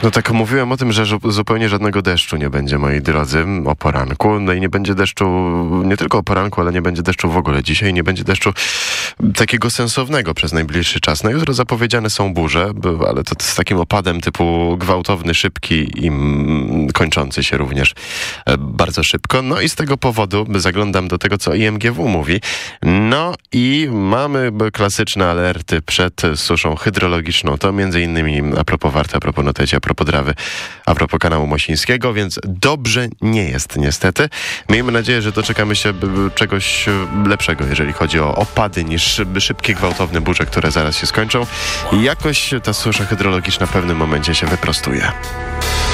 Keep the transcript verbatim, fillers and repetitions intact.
No tak mówiłem o tym, że zupełnie żadnego deszczu nie będzie, moi drodzy, o poranku. No i nie będzie deszczu, nie tylko o poranku, ale nie będzie deszczu w ogóle dzisiaj. Nie będzie deszczu takiego sensownego przez najbliższy czas. Na jutro zapowiedziane są burze, ale to z takim opadem typu gwałtowny, szybki i kończący się również bardzo szybko. No i z tego powodu zaglądam do tego, co I M G W mówi. No i mamy klasyczne alerty przed suszą hydrologiczną. To między innymi a propos Warty, a propos Noteci, a propos Drawy, a propos kanału Mosińskiego, więc dobrze nie jest niestety. Miejmy nadzieję, że doczekamy się czegoś lepszego, jeżeli chodzi o opady, niż szybkie, gwałtowne burze, które zaraz się skończą. I jakoś ta susza hydrologiczna w pewnym momencie się wyprostuje.